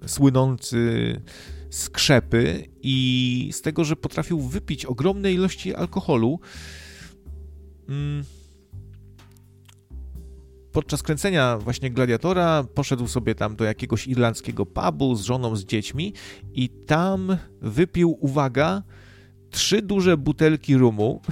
słynący z krzepy i z tego, że potrafił wypić ogromne ilości alkoholu. Podczas kręcenia właśnie Gladiatora poszedł sobie tam do jakiegoś irlandzkiego pubu z żoną, z dziećmi i tam wypił, uwaga, 3 duże butelki rumu,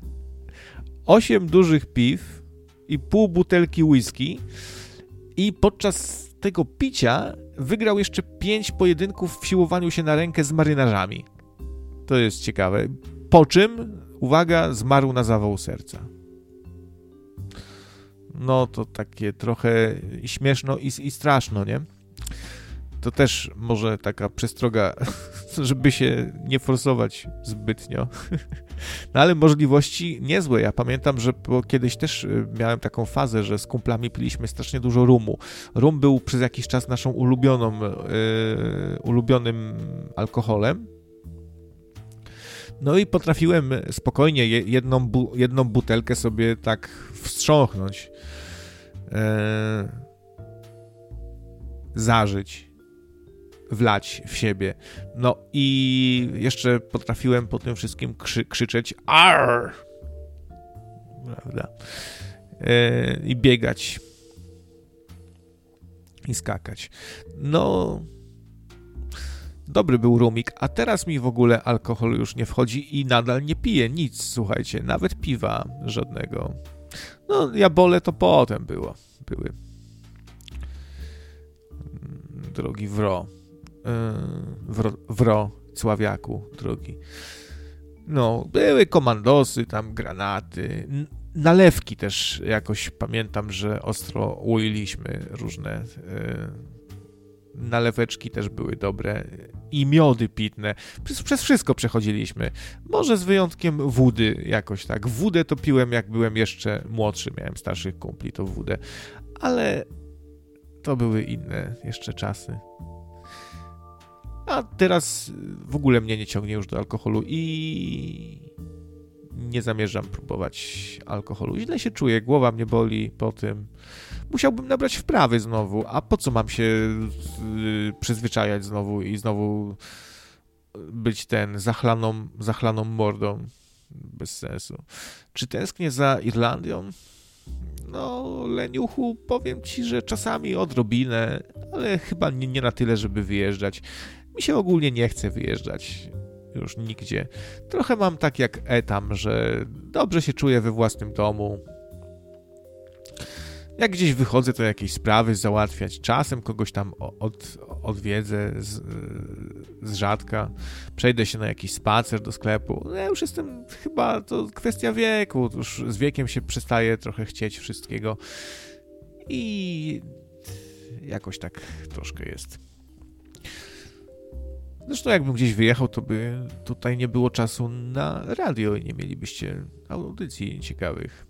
8 dużych piw i pół butelki whisky i podczas tego picia wygrał jeszcze 5 pojedynków w siłowaniu się na rękę z marynarzami. To jest ciekawe. Po czym, uwaga, zmarł na zawał serca. No to takie trochę śmieszno i straszno, nie? To też może taka przestroga, żeby się nie forsować zbytnio. No ale możliwości niezłe. Ja pamiętam, że kiedyś też miałem taką fazę, że z kumplami piliśmy strasznie dużo rumu. Rum był przez jakiś czas naszą ulubionym alkoholem. No i potrafiłem spokojnie jedną butelkę sobie tak wstrząchnąć, zażyć, wlać w siebie. No i jeszcze potrafiłem po tym wszystkim krzyczeć arr! Prawda? I biegać i skakać. No, dobry był rumik, a teraz mi w ogóle alkohol już nie wchodzi i nadal nie piję nic, słuchajcie, nawet piwa żadnego. No, jabole to potem były. Drogi wro, Cławiaku, drogi. No, były komandosy, tam granaty, nalewki też jakoś pamiętam, że ostro ujęliśmy różne naleweczki też były dobre i miody pitne. Przez wszystko przechodziliśmy. Może z wyjątkiem wódy jakoś tak. Wódę to piłem jak byłem jeszcze młodszy, miałem starszych kumpli, to wódę. Ale to były inne jeszcze czasy. A teraz w ogóle mnie nie ciągnie już do alkoholu i nie zamierzam próbować alkoholu. Źle się czuję, głowa mnie boli po tym. Musiałbym nabrać wprawy znowu, a po co mam się przyzwyczajać znowu i znowu być zachlaną mordą? Bez sensu. Czy tęsknię za Irlandią? No, leniuchu, powiem ci, że czasami odrobinę, ale chyba nie na tyle, żeby wyjeżdżać. Mi się ogólnie nie chce wyjeżdżać już nigdzie. Trochę mam tak jak Etam, że dobrze się czuję we własnym domu. Jak gdzieś wychodzę, to jakieś sprawy załatwiać. Czasem kogoś tam odwiedzę z rzadka. Przejdę się na jakiś spacer do sklepu. Ja już jestem, chyba to kwestia wieku. Już z wiekiem się przestaje trochę chcieć wszystkiego. I jakoś tak troszkę jest. Zresztą jakbym gdzieś wyjechał, to by tutaj nie było czasu na radio i nie mielibyście audycji ciekawych.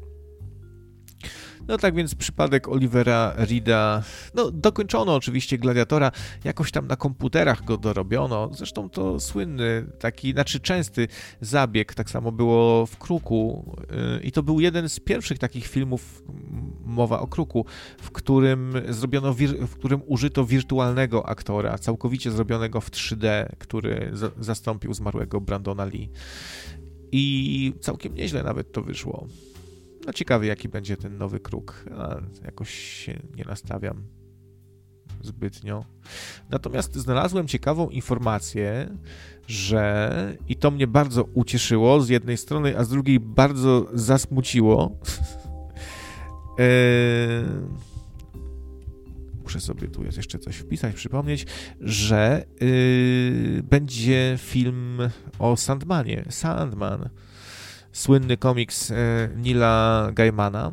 No tak więc przypadek Olivera Reeda, no dokończono oczywiście Gladiatora, jakoś tam na komputerach go dorobiono, zresztą to słynny, taki, znaczy częsty zabieg, tak samo było w Kruku i to był jeden z pierwszych takich filmów, mowa o Kruku, w którym użyto wirtualnego aktora, całkowicie zrobionego w 3D, który zastąpił zmarłego Brandona Lee i całkiem nieźle nawet to wyszło. No ciekawy, jaki będzie ten nowy Kruk. Jakoś się nie nastawiam zbytnio. Natomiast znalazłem ciekawą informację, że i to mnie bardzo ucieszyło z jednej strony, a z drugiej bardzo zasmuciło. Muszę sobie tu jeszcze coś wpisać, przypomnieć, że będzie film o Sandmanie. Sandman. Słynny komiks Neila Gaimana.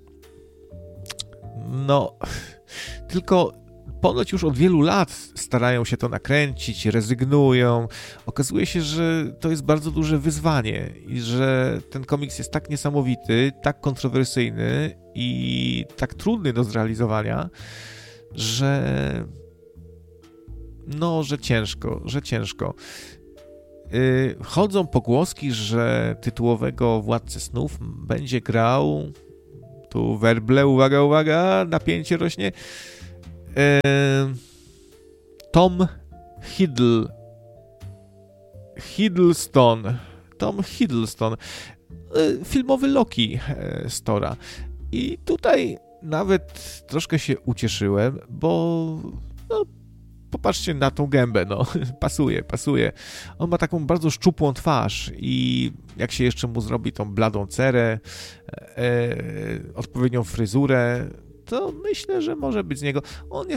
No, tylko ponoć już od wielu lat starają się to nakręcić, rezygnują. Okazuje się, że to jest bardzo duże wyzwanie i że ten komiks jest tak niesamowity, tak kontrowersyjny i tak trudny do zrealizowania, że ciężko. Chodzą pogłoski, że tytułowego Władcę Snów będzie grał, tu werble, uwaga, napięcie rośnie, Tom Hiddleston. Tom Hiddleston. Filmowy Loki Stora. I tutaj nawet troszkę się ucieszyłem, bo no, popatrzcie na tą gębę, no, pasuje. On ma taką bardzo szczupłą twarz i jak się jeszcze mu zrobi tą bladą cerę, odpowiednią fryzurę, to myślę, że może być z niego.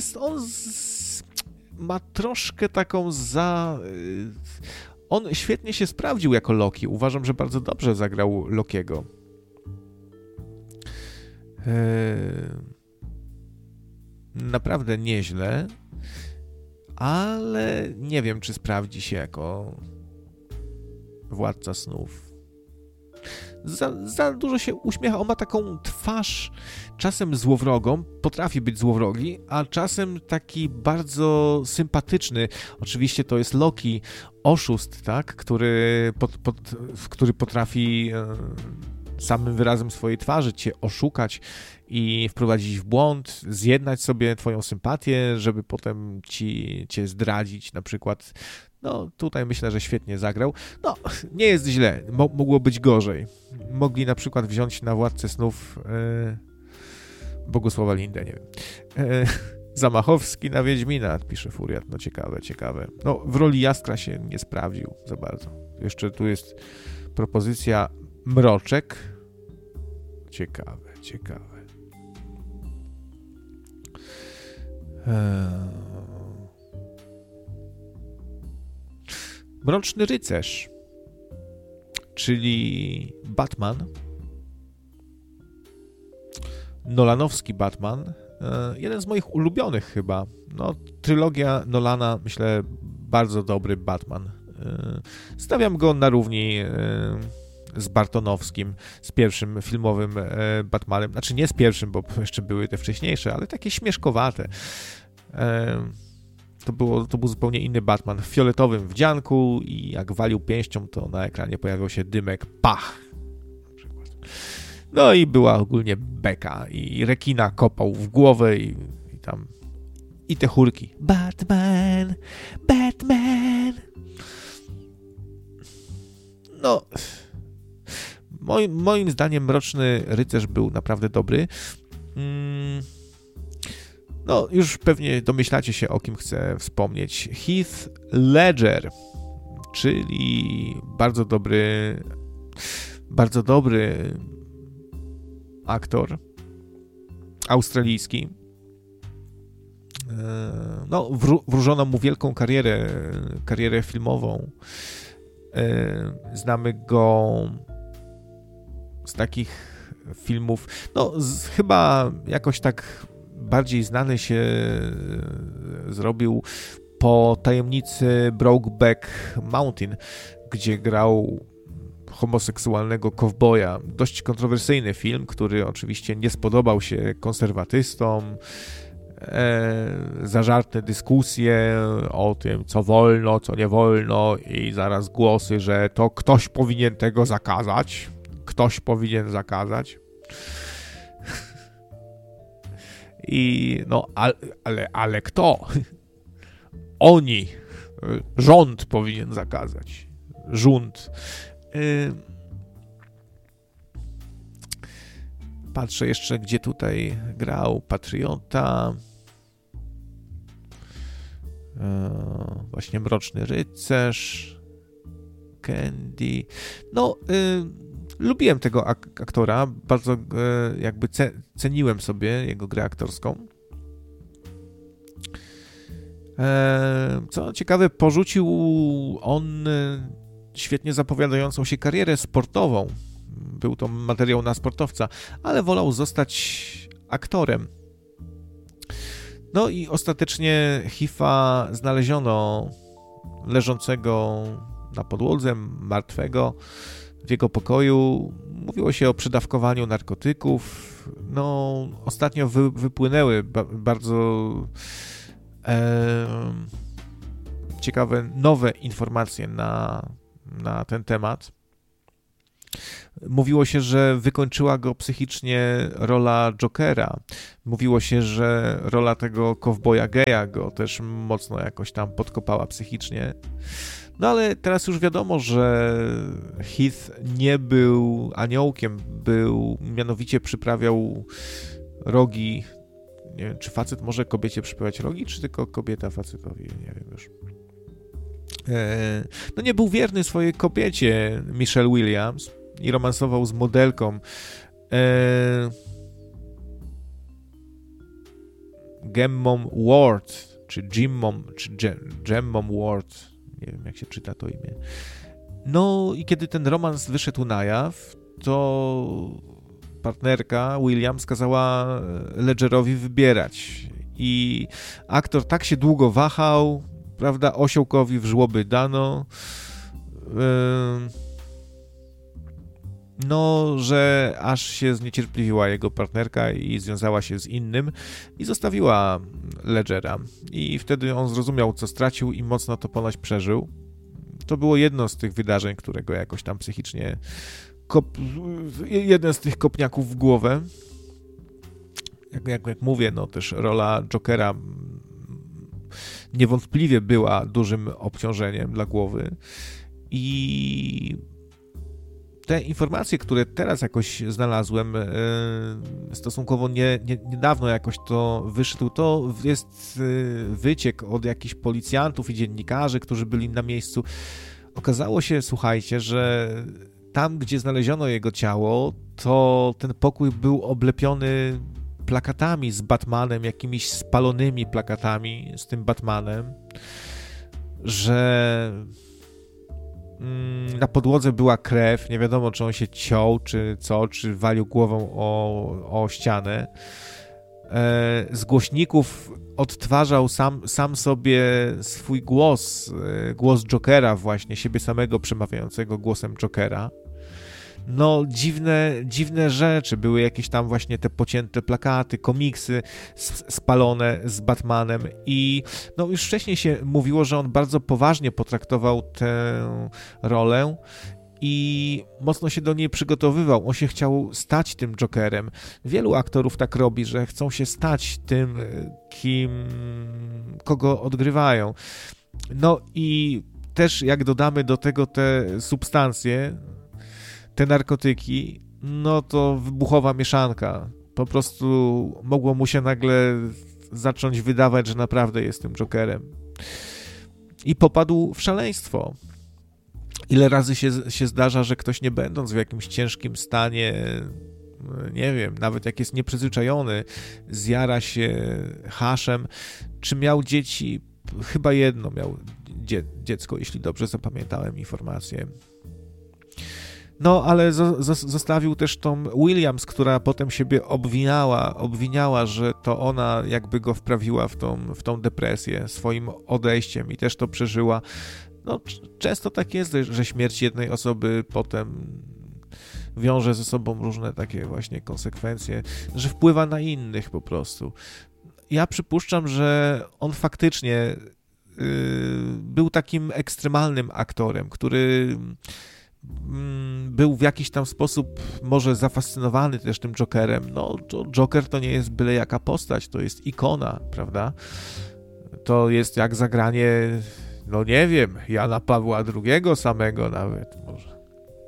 Ma troszkę taką on świetnie się sprawdził jako Loki. Uważam, że bardzo dobrze zagrał Lokiego. Naprawdę nieźle, ale nie wiem, czy sprawdzi się jako Władca Snów. Za dużo się uśmiecha. On ma taką twarz czasem złowrogą, potrafi być złowrogi, a czasem taki bardzo sympatyczny. Oczywiście to jest Loki, oszust, tak? Który potrafi samym wyrazem swojej twarzy cię oszukać i wprowadzić w błąd, zjednać sobie twoją sympatię, żeby potem cię zdradzić na przykład. No, tutaj myślę, że świetnie zagrał. No, nie jest źle. Mogło być gorzej. Mogli na przykład wziąć na Władcę Snów Bogusława Lindę, nie wiem. Zamachowski na Wiedźmina, pisze Furiat. No, ciekawe. No, w roli Jaskra się nie sprawdził za bardzo. Jeszcze tu jest propozycja Mroczek. Ciekawe. Mroczny Rycerz, czyli Batman, nolanowski Batman, jeden z moich ulubionych chyba. No, trylogia Nolana, myślę, bardzo dobry Batman. Stawiam go na równi z Bartonowskim, z pierwszym filmowym Batmanem. Znaczy nie z pierwszym, bo jeszcze były te wcześniejsze, ale takie śmieszkowate. To był zupełnie inny Batman, w fioletowym wdzianku i jak walił pięścią, to na ekranie pojawiał się dymek, pach! Na przykład. No i była ogólnie beka i rekina kopał w głowę i tam i te chórki. Batman! No, moim zdaniem Mroczny Rycerz był naprawdę dobry. No, już pewnie domyślacie się, o kim chcę wspomnieć. Heath Ledger, czyli bardzo dobry aktor australijski. No, wróżono mu wielką karierę filmową. Znamy go z takich filmów, no, chyba jakoś tak bardziej znany się zrobił po Tajemnicy Brokeback Mountain, gdzie grał homoseksualnego kowboja. Dość kontrowersyjny film, który oczywiście nie spodobał się konserwatystom. Zażartne dyskusje o tym, co wolno, co nie wolno i zaraz głosy, że to ktoś powinien tego zakazać. I no, ale kto? Oni. Rząd powinien zakazać. Rząd. Patrzę jeszcze, gdzie tutaj grał Patriota. Właśnie Mroczny Rycerz. Candy. No, lubiłem tego aktora, bardzo jakby ceniłem sobie jego grę aktorską. Co ciekawe, porzucił on świetnie zapowiadającą się karierę sportową. Był to materiał na sportowca, ale wolał zostać aktorem. No i ostatecznie Heath'a znaleziono leżącego na podłodze, martwego, w jego pokoju. Mówiło się o przedawkowaniu narkotyków. No, ostatnio wypłynęły bardzo ciekawe, nowe informacje na ten temat. Mówiło się, że wykończyła go psychicznie rola Jokera. Mówiło się, że rola tego kowboja geja go też mocno jakoś tam podkopała psychicznie. No ale teraz już wiadomo, że Heath nie był aniołkiem, mianowicie przyprawiał rogi. Nie wiem, czy facet może kobiecie przyprawiać rogi, czy tylko kobieta facetowi, nie wiem już. No nie był wierny swojej kobiecie, Michelle Williams, i romansował z modelką Gemmą Ward, czy Gemmą Ward, nie wiem jak się czyta to imię. No i kiedy ten romans wyszedł na jaw, to partnerka Williams kazała Ledgerowi wybierać i aktor tak się długo wahał, prawda, osiołkowi w żłoby dano, no, że aż się zniecierpliwiła jego partnerka i związała się z innym i zostawiła Ledgera. I wtedy on zrozumiał, co stracił i mocno to ponoć przeżył. To było jedno z tych wydarzeń, którego jakoś tam psychicznie jeden z tych kopniaków w głowę. Jak mówię, no też rola Jokera niewątpliwie była dużym obciążeniem dla głowy i te informacje, które teraz jakoś znalazłem, stosunkowo niedawno jakoś to wyszedł, to jest wyciek od jakichś policjantów i dziennikarzy, którzy byli na miejscu. Okazało się, słuchajcie, że tam, gdzie znaleziono jego ciało, to ten pokój był oblepiony plakatami z Batmanem, jakimiś spalonymi plakatami z tym Batmanem, że na podłodze była krew, nie wiadomo, czy on się ciął, czy walił głową o ścianę. Z głośników odtwarzał sam sobie swój głos Jokera właśnie, siebie samego przemawiającego głosem Jokera. No, dziwne rzeczy, były jakieś tam właśnie te pocięte plakaty, komiksy spalone z Batmanem i no już wcześniej się mówiło, że on bardzo poważnie potraktował tę rolę i mocno się do niej przygotowywał. On się chciał stać tym Jokerem. Wielu aktorów tak robi, że chcą się stać tym, kogo odgrywają. No i też jak dodamy do tego te substancje, te narkotyki, no to wybuchowa mieszanka. Po prostu mogło mu się nagle zacząć wydawać, że naprawdę jest tym Jokerem. I popadł w szaleństwo. Ile razy się zdarza, że ktoś nie będąc w jakimś ciężkim stanie, nie wiem, nawet jak jest nieprzyzwyczajony, zjara się haszem, czy miał dzieci, chyba jedno miał dziecko, jeśli dobrze zapamiętałem informację. No, ale zostawił też tą Williams, która potem siebie obwiniała, że to ona jakby go wprawiła w tą depresję swoim odejściem i też to przeżyła. No, często tak jest, że śmierć jednej osoby potem wiąże ze sobą różne takie właśnie konsekwencje, że wpływa na innych po prostu. Ja przypuszczam, że on faktycznie był takim ekstremalnym aktorem, który był w jakiś tam sposób może zafascynowany też tym Jokerem. No, Joker to nie jest byle jaka postać, to jest ikona, prawda? To jest jak zagranie, no nie wiem, Jana Pawła II samego nawet może.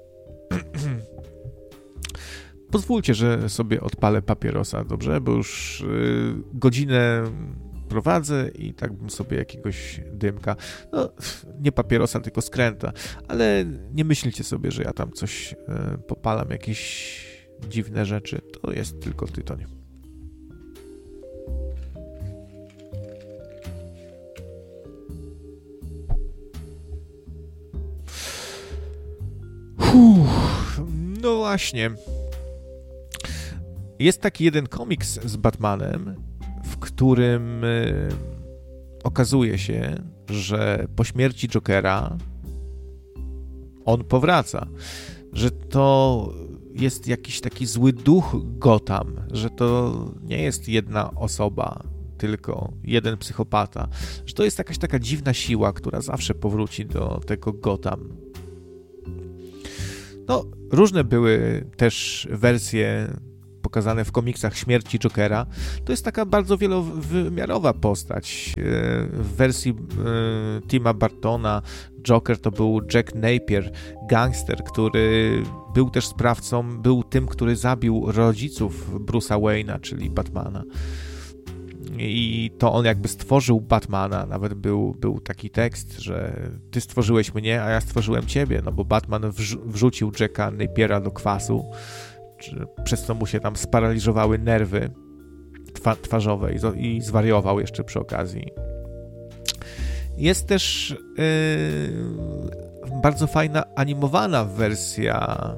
Pozwólcie, że sobie odpalę papierosa, dobrze? Bo już godzinę prowadzę i tak bym sobie jakiegoś dymka, no nie papierosa, tylko skręta, ale nie myślcie sobie, że ja tam coś popalam, jakieś dziwne rzeczy, to jest tylko tytoń. No właśnie. Jest taki jeden komiks z Batmanem, w którym okazuje się, że po śmierci Jokera on powraca, że to jest jakiś taki zły duch Gotham, że to nie jest jedna osoba, tylko jeden psychopata, że to jest jakaś taka dziwna siła, która zawsze powróci do tego Gotham. No, różne były też wersje pokazane w komiksach śmierci Jokera. To jest taka bardzo wielowymiarowa postać. W wersji Tima Burtona Joker to był Jack Napier, gangster, który był też sprawcą, był tym, który zabił rodziców Bruce'a Wayne'a, czyli Batmana. I to on jakby stworzył Batmana. Nawet był taki tekst, że ty stworzyłeś mnie, a ja stworzyłem ciebie, no bo Batman wrzucił Jacka Napiera do kwasu, przez co mu się tam sparaliżowały nerwy twarzowe i zwariował jeszcze przy okazji. Jest też bardzo fajna animowana wersja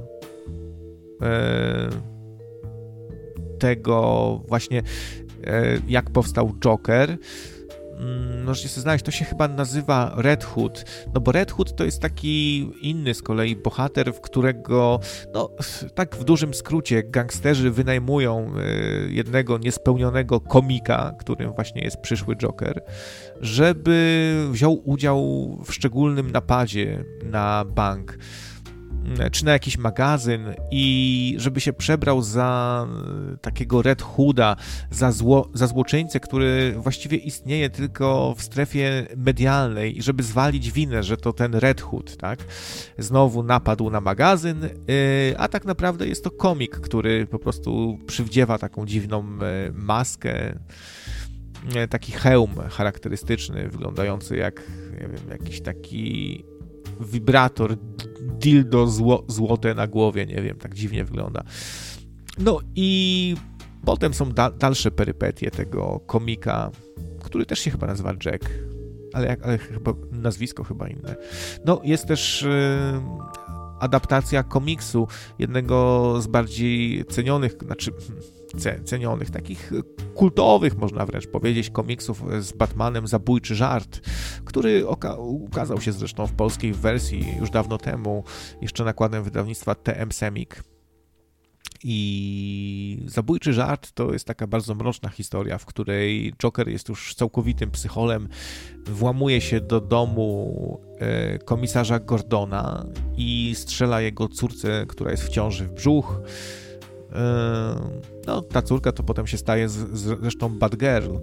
tego właśnie, jak powstał Joker. Możecie sobie znaleźć, to się chyba nazywa Red Hood, no bo Red Hood to jest taki inny z kolei bohater, w którego, no tak w dużym skrócie, gangsterzy wynajmują jednego niespełnionego komika, którym właśnie jest przyszły Joker, żeby wziął udział w szczególnym napadzie na bank, czy na jakiś magazyn i żeby się przebrał za takiego Red Hooda, za złoczyńcę, który właściwie istnieje tylko w strefie medialnej i żeby zwalić winę, że to ten Red Hood, tak? Znowu napadł na magazyn, a tak naprawdę jest to komik, który po prostu przywdziewa taką dziwną maskę, taki hełm charakterystyczny, wyglądający jak, nie wiem, jakiś taki wibrator, dildo złote na głowie, nie wiem, tak dziwnie wygląda. No i potem są dalsze perypetie tego komika, który też się chyba nazywa Jack, ale chyba nazwisko chyba inne. No jest też adaptacja komiksu, jednego z bardziej cenionych, cenionych, takich kultowych, można wręcz powiedzieć, komiksów z Batmanem, Zabójczy żart, który ukazał się zresztą w polskiej wersji już dawno temu, jeszcze nakładem wydawnictwa TM Semik. I Zabójczy żart to jest taka bardzo mroczna historia, w której Joker jest już całkowitym psycholem, włamuje się do domu komisarza Gordona i strzela jego córce, która jest w ciąży, w brzuch. No, ta córka to potem się staje zresztą Batgirl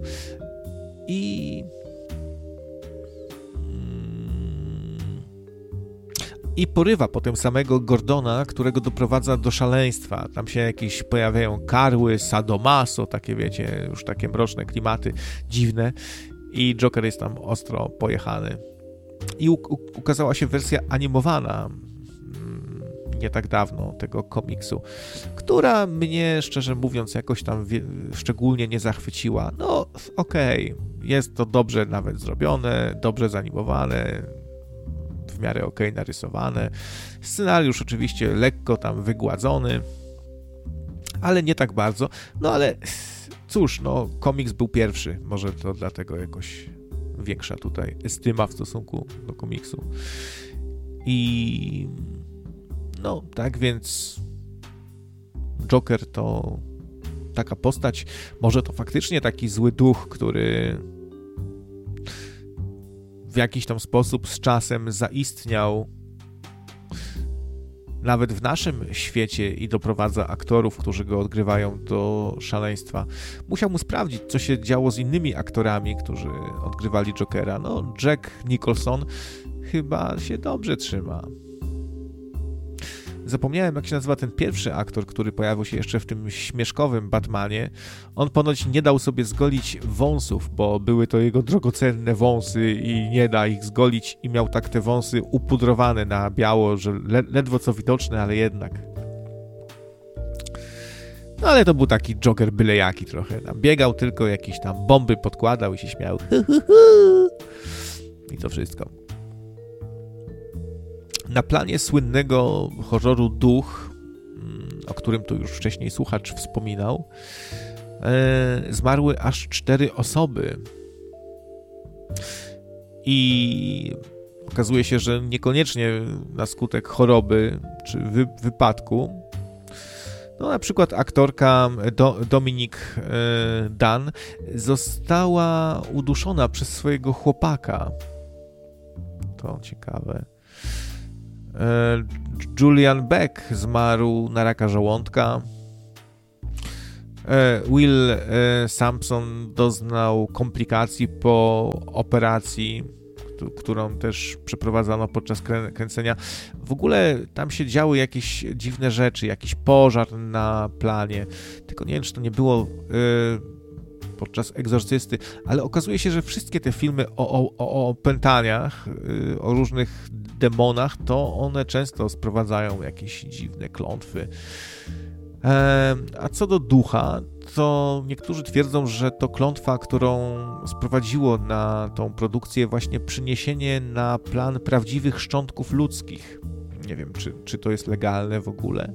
i porywa potem samego Gordona, którego doprowadza do szaleństwa. Tam się jakieś pojawiają karły, sadomaso, takie wiecie, już takie mroczne klimaty, dziwne i Joker jest tam ostro pojechany. I ukazała się wersja animowana nie tak dawno tego komiksu, która mnie, szczerze mówiąc, jakoś tam szczególnie nie zachwyciła. No, okej, jest to dobrze nawet zrobione, dobrze zanimowane, w miarę okej narysowane. Scenariusz oczywiście lekko tam wygładzony, ale nie tak bardzo. No ale cóż, no komiks był pierwszy, może to dlatego jakoś większa tutaj estyma w stosunku do komiksu. I no, tak więc Joker to taka postać, może to faktycznie taki zły duch, który w jakiś tam sposób z czasem zaistniał nawet w naszym świecie i doprowadza aktorów, którzy go odgrywają, do szaleństwa. Musiał mu sprawdzić, co się działo z innymi aktorami, którzy odgrywali Jokera. No, Jack Nicholson chyba się dobrze trzyma. Zapomniałem, jak się nazywa ten pierwszy aktor, który pojawił się jeszcze w tym śmieszkowym Batmanie. On ponoć nie dał sobie zgolić wąsów, bo były to jego drogocenne wąsy i nie da ich zgolić i miał tak te wąsy upudrowane na biało, że ledwo co widoczne, ale jednak. No ale to był taki Joker byle jaki trochę. Tam biegał tylko, jakieś tam bomby podkładał i się śmiał. I to wszystko. Na planie słynnego horroru Duch, o którym tu już wcześniej słuchacz wspominał, zmarły aż 4 osoby. I okazuje się, że niekoniecznie na skutek choroby czy wypadku. No, na przykład aktorka Dominique Dunn została uduszona przez swojego chłopaka. To ciekawe. Julian Beck zmarł na raka żołądka. Will Sampson doznał komplikacji po operacji, którą też przeprowadzano podczas kręcenia. W ogóle tam się działy jakieś dziwne rzeczy, jakiś pożar na planie. Tylko nie wiem, czy to nie było podczas Egzorcysty, ale okazuje się, że wszystkie te filmy o opętaniach, o różnych demonach, to one często sprowadzają jakieś dziwne klątwy. A co do ducha, to niektórzy twierdzą, że to klątwa, którą sprowadziło na tą produkcję właśnie przyniesienie na plan prawdziwych szczątków ludzkich. Nie wiem, czy to jest legalne w ogóle.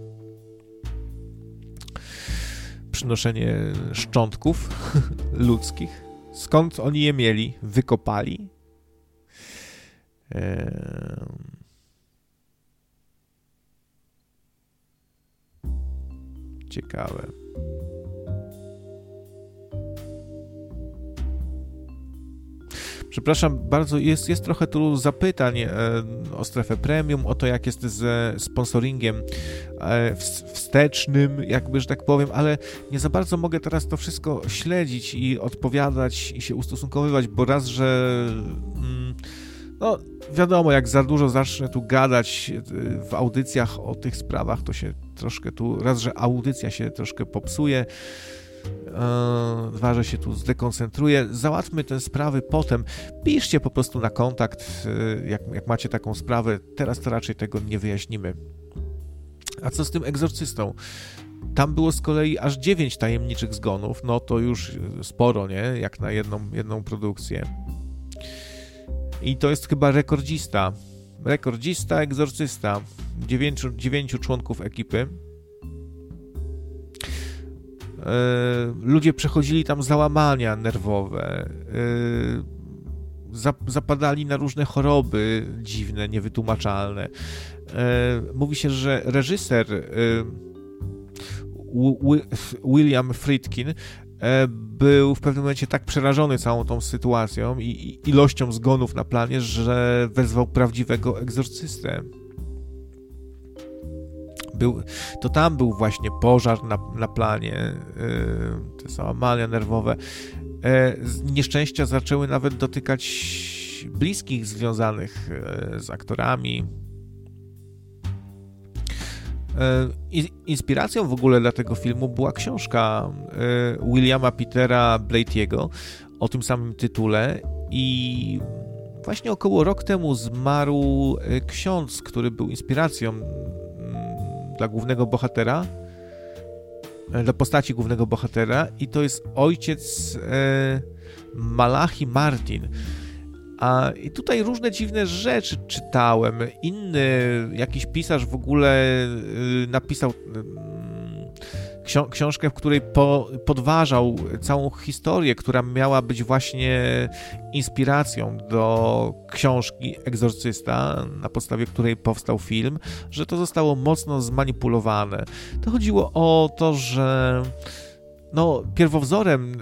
Przynoszenie szczątków ludzkich. Skąd oni je mieli? Wykopali? Ciekawe. Przepraszam bardzo, jest trochę tu zapytań o strefę premium, o to, jak jest ze sponsoringiem wstecznym, jakby, że tak powiem, ale nie za bardzo mogę teraz to wszystko śledzić i odpowiadać i się ustosunkowywać, bo raz, że no wiadomo, jak za dużo zacznę tu gadać w audycjach o tych sprawach, to się troszkę tu, raz, że audycja się troszkę popsuje, dwa, że się tu zdekoncentruje. Załatwmy te sprawy potem. Piszcie po prostu na kontakt, jak macie taką sprawę. Teraz to raczej tego nie wyjaśnimy. A co z tym Egzorcystą? Tam było z kolei aż 9 tajemniczych zgonów. No to już sporo, nie? Jak na jedną produkcję. I to jest chyba rekordzista. Rekordzista, Egzorcysta. 9 członków ekipy. Ludzie przechodzili tam załamania nerwowe, zapadali na różne choroby dziwne, niewytłumaczalne. Mówi się, że reżyser William Friedkin był w pewnym momencie tak przerażony całą tą sytuacją i ilością zgonów na planie, że wezwał prawdziwego egzorcystę. To tam był właśnie pożar na planie, te załamania nerwowe. Nieszczęścia zaczęły nawet dotykać bliskich związanych z aktorami. Inspiracją w ogóle dla tego filmu była książka Williama Petera Blatty'ego o tym samym tytule i właśnie około rok temu zmarł ksiądz, który był inspiracją dla głównego bohatera, dla postaci głównego bohatera, i to jest ojciec Malachi Martin. I tutaj różne dziwne rzeczy czytałem. Inny jakiś pisarz w ogóle napisał książkę, w której podważał całą historię, która miała być właśnie inspiracją do książki Egzorcysta, na podstawie której powstał film, że to zostało mocno zmanipulowane. To chodziło o to, że pierwowzorem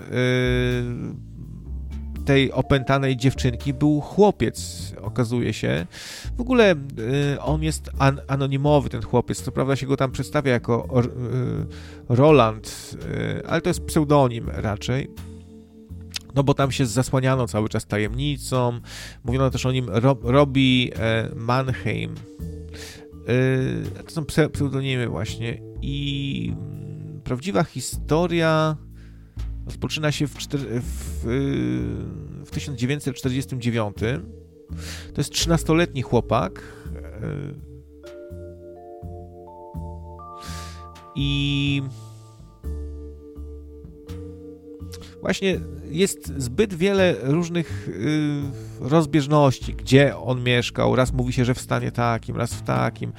tej opętanej dziewczynki był chłopiec, okazuje się. W ogóle on jest anonimowy, ten chłopiec. Co prawda się go tam przedstawia jako Roland, ale to jest pseudonim raczej. No bo tam się zasłaniano cały czas tajemnicą. Mówiono też o nim Robbie Mannheim. To są pseudonimy właśnie. I prawdziwa historia rozpoczyna się w 1949. To jest 13-letni chłopak. I właśnie jest zbyt wiele różnych rozbieżności, gdzie on mieszkał. Raz mówi się, że w stanie takim, raz w takim.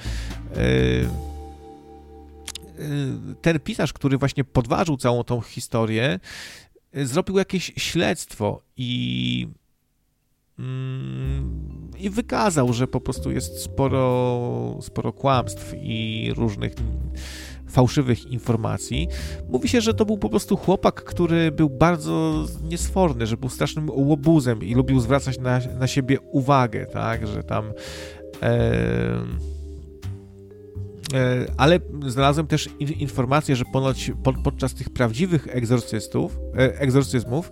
Ten pisarz, który właśnie podważył całą tą historię, zrobił jakieś śledztwo i wykazał, że po prostu jest sporo kłamstw i różnych fałszywych informacji. Mówi się, że to był po prostu chłopak, który był bardzo niesforny, że był strasznym łobuzem i lubił zwracać na siebie uwagę, tak, że tam ale znalazłem też informację, że ponoć podczas tych prawdziwych egzorcyzmów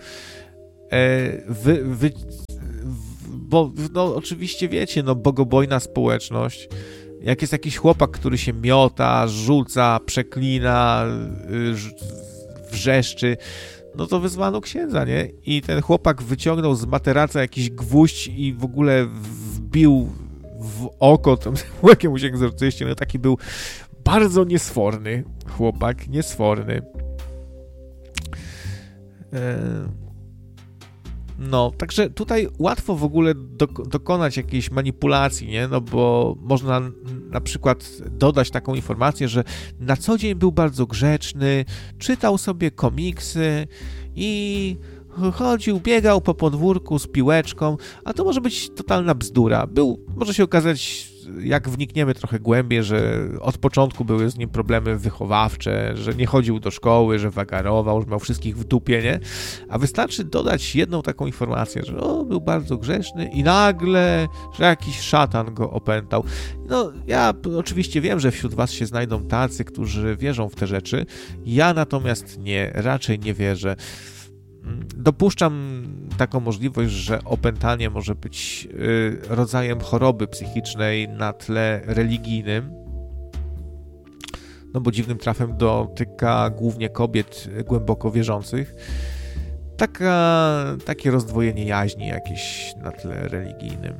bo no oczywiście wiecie, no bogobojna społeczność, jak jest jakiś chłopak, który się miota, rzuca, przeklina, wrzeszczy, no to wezwano księdza, nie? I ten chłopak wyciągnął z materaca jakiś gwóźdź i w ogóle wbił w oko temu jakiemuś egzorcyście. No taki był bardzo niesforny chłopak, niesforny. No, także tutaj łatwo w ogóle dokonać jakiejś manipulacji, nie? No bo można na przykład dodać taką informację, że na co dzień był bardzo grzeczny, czytał sobie komiksy i chodził, biegał po podwórku z piłeczką, a to może być totalna bzdura. Może się okazać, jak wnikniemy trochę głębiej, że od początku były z nim problemy wychowawcze, że nie chodził do szkoły, że wagarował, że miał wszystkich w dupie, nie? A wystarczy dodać jedną taką informację, że był bardzo grzeszny i nagle, że jakiś szatan go opętał. No, ja oczywiście wiem, że wśród was się znajdą tacy, którzy wierzą w te rzeczy. Ja natomiast raczej nie wierzę. Dopuszczam taką możliwość, że opętanie może być rodzajem choroby psychicznej na tle religijnym, no bo dziwnym trafem dotyka głównie kobiet głęboko wierzących. Takie rozdwojenie jaźni jakieś na tle religijnym.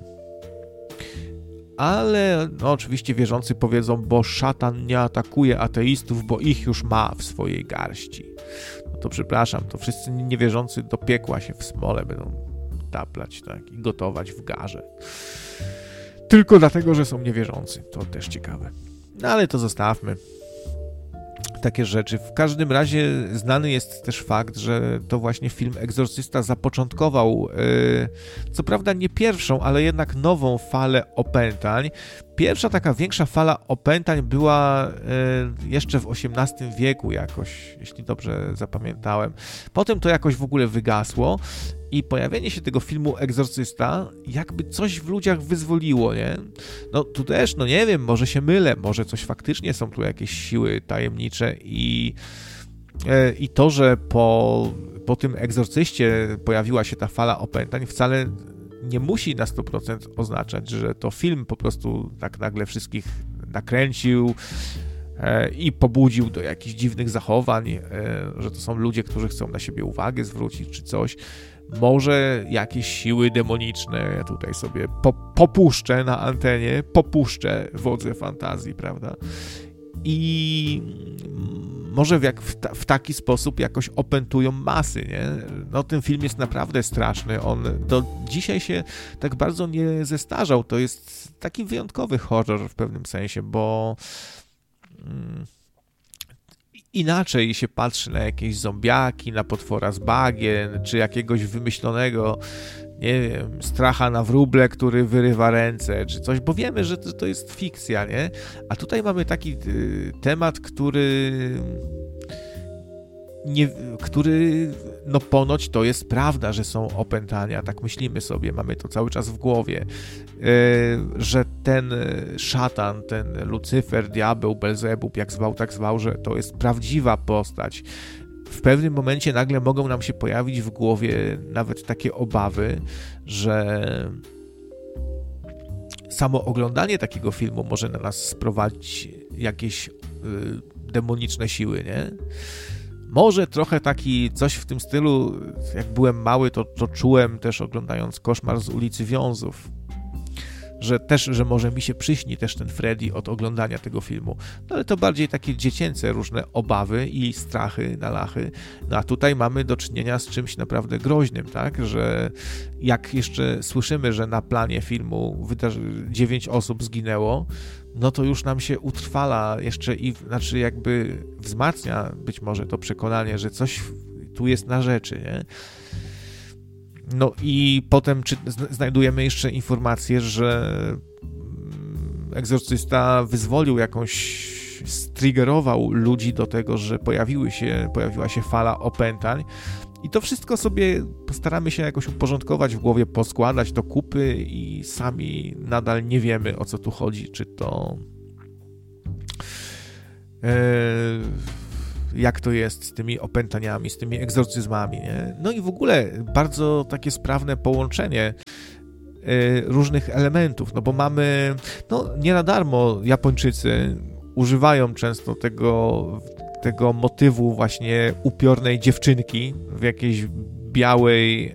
Ale no, oczywiście wierzący powiedzą, bo szatan nie atakuje ateistów, bo ich już ma w swojej garści. No to przepraszam, to wszyscy niewierzący do piekła się w smole będą taplać, tak, i gotować w garze. Tylko dlatego, że są niewierzący. To też ciekawe. No ale to zostawmy. Takie rzeczy. W każdym razie znany jest też fakt, że to właśnie film Egzorcysta zapoczątkował, co prawda nie pierwszą, ale jednak nową falę opętań. Pierwsza taka większa fala opętań była jeszcze w XVIII wieku jakoś, jeśli dobrze zapamiętałem. Potem to jakoś w ogóle wygasło i pojawienie się tego filmu Egzorcysta jakby coś w ludziach wyzwoliło, nie? No tu też, no nie wiem, może się mylę, może coś faktycznie są tu jakieś siły tajemnicze i to, że po tym Egzorcyście pojawiła się ta fala opętań, wcale nie musi na 100% oznaczać, że to film po prostu tak nagle wszystkich nakręcił i pobudził do jakichś dziwnych zachowań, że to są ludzie, którzy chcą na siebie uwagę zwrócić czy coś. Może jakieś siły demoniczne, ja tutaj sobie popuszczę na antenie, popuszczę wodze fantazji, prawda? I może w taki sposób jakoś opętują masy, nie? No ten film jest naprawdę straszny, on do dzisiaj się tak bardzo nie zestarzał, to jest taki wyjątkowy horror w pewnym sensie, bo inaczej się patrzy na jakieś zombiaki, na potwora z bagien, czy jakiegoś wymyślonego, nie wiem, stracha na wróble, który wyrywa ręce, czy coś, bo wiemy, że to jest fikcja, nie? A tutaj mamy taki temat, który no ponoć to jest prawda, że są opętania, tak myślimy sobie, mamy to cały czas w głowie, że ten szatan, ten Lucyfer, diabeł, Belzebub, jak zwał, tak zwał, że to jest prawdziwa postać. W pewnym momencie nagle mogą nam się pojawić w głowie nawet takie obawy, że samo oglądanie takiego filmu może na nas sprowadzić jakieś demoniczne siły, nie? Może trochę coś w tym stylu, jak byłem mały, to czułem też oglądając Koszmar z ulicy Wiązów, że może mi się przyśni też ten Freddy od oglądania tego filmu. No ale to bardziej takie dziecięce różne obawy i strachy na lachy. No a tutaj mamy do czynienia z czymś naprawdę groźnym, tak? Że jak jeszcze słyszymy, że na planie filmu 9 osób zginęło, no to już nam się utrwala jeszcze znaczy jakby wzmacnia być może to przekonanie, że coś tu jest na rzeczy, nie? No i potem znajdujemy jeszcze informację, że egzorcysta wyzwolił striggerował ludzi do tego, że pojawiła się fala opętań i to wszystko sobie postaramy się jakoś uporządkować w głowie, poskładać do kupy i sami nadal nie wiemy, o co tu chodzi, czy to jak to jest z tymi opętaniami, z tymi egzorcyzmami, nie? No i w ogóle bardzo takie sprawne połączenie różnych elementów, no bo mamy, no nie na darmo Japończycy używają często tego motywu właśnie upiornej dziewczynki w jakiejś białej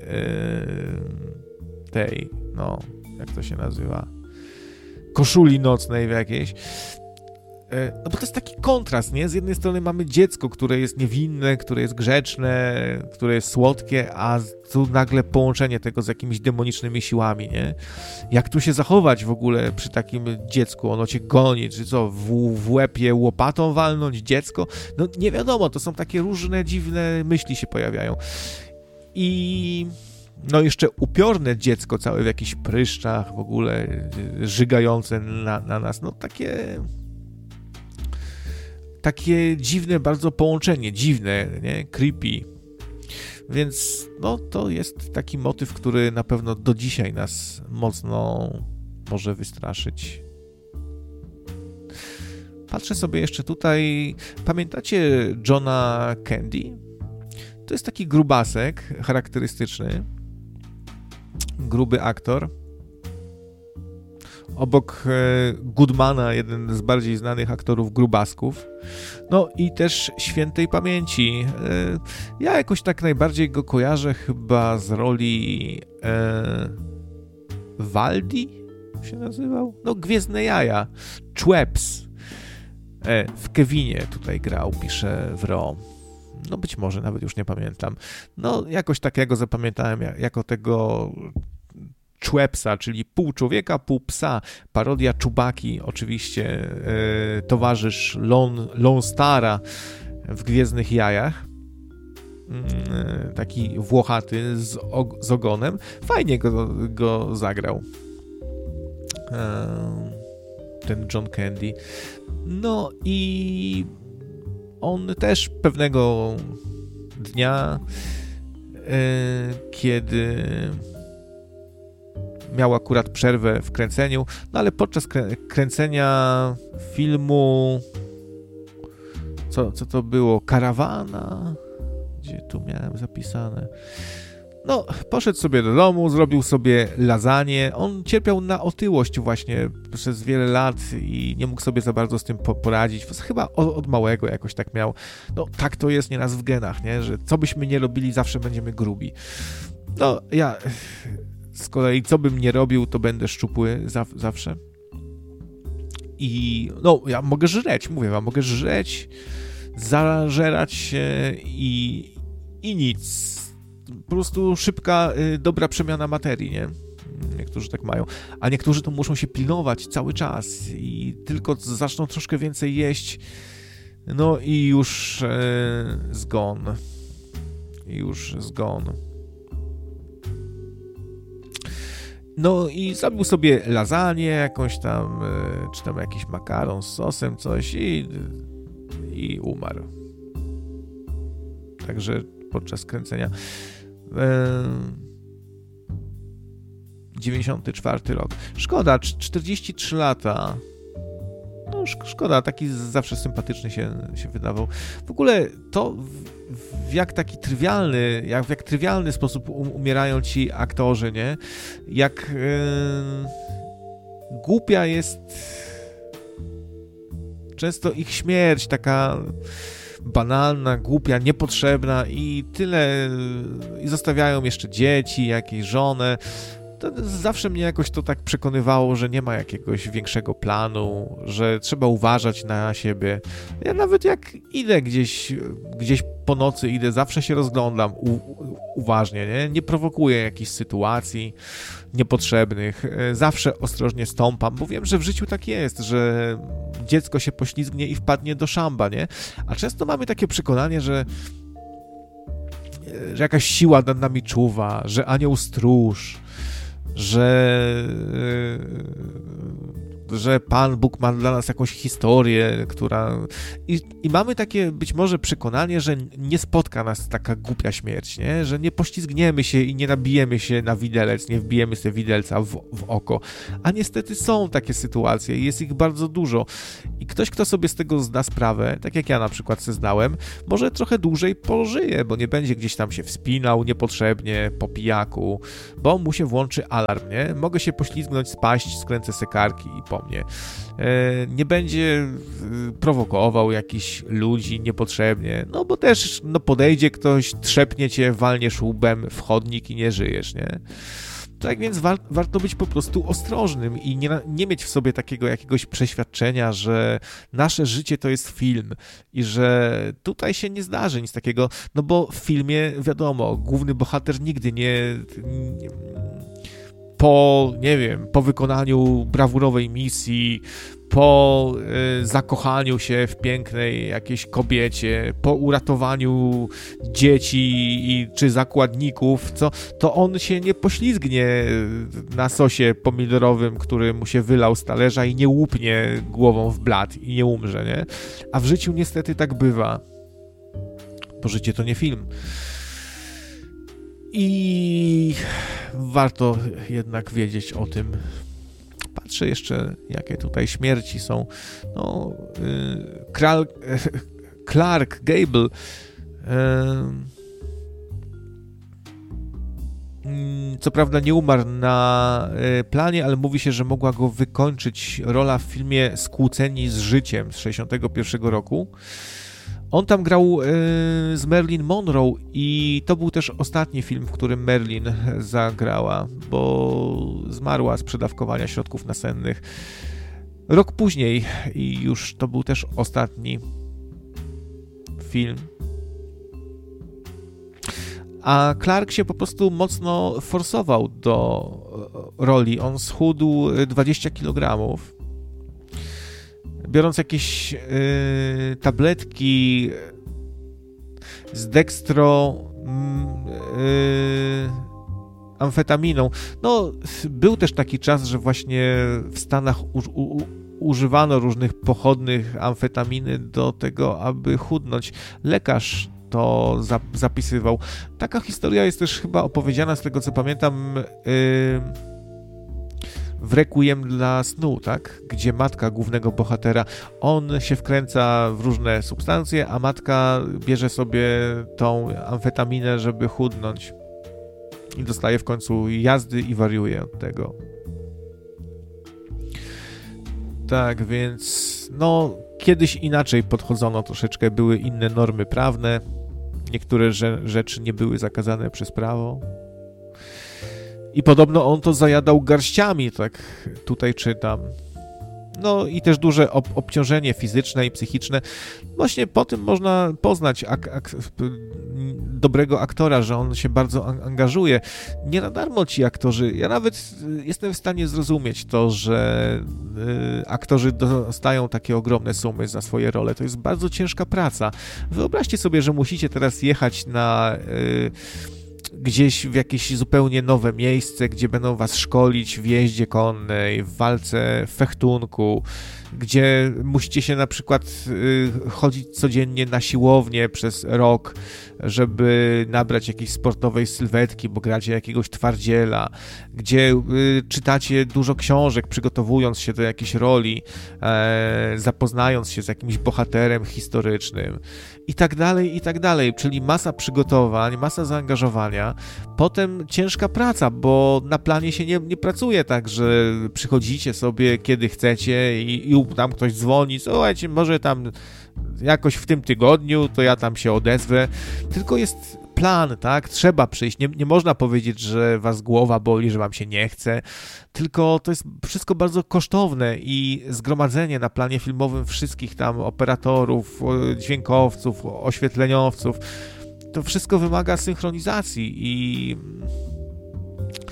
tej, no jak to się nazywa, koszuli nocnej w jakiejś. No bo to jest taki kontrast, nie? Z jednej strony mamy dziecko, które jest niewinne, które jest grzeczne, które jest słodkie, a tu nagle połączenie tego z jakimiś demonicznymi siłami, nie? Jak tu się zachować w ogóle przy takim dziecku? Ono cię goni, czy co? W łeb je łopatą walnąć dziecko? No nie wiadomo, to są takie różne dziwne myśli się pojawiają. I no jeszcze upiorne dziecko całe w jakichś pryszczach w ogóle żygające na nas, no takie dziwne bardzo połączenie, dziwne, nie? Creepy. Więc no to jest taki motyw, który na pewno do dzisiaj nas mocno może wystraszyć. Patrzę sobie jeszcze tutaj, pamiętacie Johna Candy? To jest taki grubasek charakterystyczny, gruby aktor. Obok Goodmana, jeden z bardziej znanych aktorów grubasków. No i też świętej pamięci. Ja jakoś tak najbardziej go kojarzę chyba z roli Waldi się nazywał? No Gwiezdne Jaja. Chweps. W Kevinie tutaj grał, pisze w RO. No być może, nawet już nie pamiętam. No jakoś tak ja go zapamiętałem jako tego Chwepsa, czyli pół człowieka, pół psa. Parodia Chewbacki, oczywiście towarzysz Lone Stara w Gwiezdnych Jajach. Taki włochaty z ogonem. Fajnie go zagrał. Ten John Candy. No i on też pewnego dnia, kiedy miał akurat przerwę w kręceniu, no ale podczas kręcenia filmu co to było? Karawana? Gdzie tu miałem zapisane? No, poszedł sobie do domu, zrobił sobie lasagne. On cierpiał na otyłość właśnie przez wiele lat i nie mógł sobie za bardzo z tym poradzić. Chyba od małego jakoś tak miał. No, tak to jest nieraz w genach, nie? Że co byśmy nie robili, zawsze będziemy grubi. No, ja z kolei co bym nie robił, to będę szczupły zawsze. I no, ja mogę żreć, mówię wam, mogę żreć, zażerać się i nic. Po prostu szybka, dobra przemiana materii, nie? Niektórzy tak mają. A niektórzy to muszą się pilnować cały czas i tylko zaczną troszkę więcej jeść, no i już zgon. No i zrobił sobie lasagne jakąś tam, czy tam jakiś makaron z sosem, coś i umarł. Także podczas kręcenia 94 rok. Szkoda, 43 lata. No szkoda, taki zawsze sympatyczny się wydawał. W ogóle to w jak trywialny sposób umierają ci aktorzy, nie? Jak głupia jest często ich śmierć, taka banalna, głupia, niepotrzebna i tyle, i zostawiają jeszcze dzieci, jakieś żonę. To zawsze mnie jakoś to tak przekonywało, że nie ma jakiegoś większego planu, że trzeba uważać na siebie. Ja nawet jak idę gdzieś po nocy idę, zawsze się rozglądam uważnie, nie prowokuję jakichś sytuacji niepotrzebnych, zawsze ostrożnie stąpam, bo wiem, że w życiu tak jest, że dziecko się poślizgnie i wpadnie do szamba, nie? A często mamy takie przekonanie, że jakaś siła nad nami czuwa, że anioł stróż, że że Pan Bóg ma dla nas jakąś historię, która... I mamy takie być może przekonanie, że nie spotka nas taka głupia śmierć, nie? Że nie poślizgniemy się i nie nabijemy się na widelec, nie wbijemy sobie widelca w oko. A niestety są takie sytuacje i jest ich bardzo dużo. I ktoś, kto sobie z tego zda sprawę, tak jak ja na przykład se zdałem, może trochę dłużej pożyje, bo nie będzie gdzieś tam się wspinał niepotrzebnie po pijaku, bo mu się włączy alarm, nie? Mogę się poślizgnąć, spaść, skręcę se karki i po mnie. Nie będzie prowokował jakichś ludzi niepotrzebnie, no bo też podejdzie ktoś, trzepnie cię, walniesz łbem w chodnik i nie żyjesz, nie? Tak więc warto być po prostu ostrożnym i nie mieć w sobie takiego jakiegoś przeświadczenia, że nasze życie to jest film i że tutaj się nie zdarzy nic takiego, no bo w filmie, wiadomo, główny bohater nigdy po wykonaniu brawurowej misji, po zakochaniu się w pięknej jakiejś kobiecie, po uratowaniu dzieci czy zakładników, to on się nie poślizgnie na sosie pomidorowym, który mu się wylał z talerza i nie łupnie głową w blat i nie umrze, nie? A w życiu niestety tak bywa, bo życie to nie film. I warto jednak wiedzieć o tym. Patrzę jeszcze, jakie tutaj śmierci są. No, Clark Gable co prawda nie umarł na planie, ale mówi się, że mogła go wykończyć rola w filmie Skłóceni z życiem z 1961 roku. On tam grał z Marilyn Monroe i to był też ostatni film, w którym Marilyn zagrała, bo zmarła z przedawkowania środków nasennych. Rok później i już to był też ostatni film. A Clark się po prostu mocno forsował do roli. On schudł 20 kg. Biorąc jakieś tabletki z dextro amfetaminą. No, był też taki czas, że właśnie w Stanach używano różnych pochodnych amfetaminy do tego, aby chudnąć. Lekarz to zapisywał. Taka historia jest też chyba opowiedziana, z tego co pamiętam, w Requiem dla snu, tak? Gdzie matka głównego bohatera, on się wkręca w różne substancje, a matka bierze sobie tą amfetaminę, żeby chudnąć. I dostaje w końcu jazdy i wariuje od tego. Tak, więc no, kiedyś inaczej podchodzono troszeczkę, były inne normy prawne, niektóre rzeczy nie były zakazane przez prawo. I podobno on to zajadał garściami, tak tutaj czytam. No i też duże obciążenie fizyczne i psychiczne. Właśnie po tym można poznać dobrego aktora, że on się bardzo angażuje. Nie na darmo ci aktorzy, ja nawet jestem w stanie zrozumieć to, że aktorzy dostają takie ogromne sumy za swoje role. To jest bardzo ciężka praca. Wyobraźcie sobie, że musicie teraz jechać na... gdzieś w jakieś zupełnie nowe miejsce, gdzie będą was szkolić w jeździe konnej, w walce, w fechtunku, gdzie musicie się na przykład chodzić codziennie na siłownię przez rok, żeby nabrać jakiejś sportowej sylwetki, bo gracie jakiegoś twardziela, gdzie czytacie dużo książek, przygotowując się do jakiejś roli, zapoznając się z jakimś bohaterem historycznym i tak dalej, czyli masa przygotowań, masa zaangażowania, potem ciężka praca, bo na planie się nie pracuje tak, że przychodzicie sobie kiedy chcecie i tam ktoś dzwoni, słuchajcie, może tam jakoś w tym tygodniu, to ja tam się odezwę, tylko jest plan, tak, trzeba przyjść, nie można powiedzieć, że was głowa boli, że wam się nie chce, tylko to jest wszystko bardzo kosztowne i zgromadzenie na planie filmowym wszystkich tam operatorów, dźwiękowców, oświetleniowców, to wszystko wymaga synchronizacji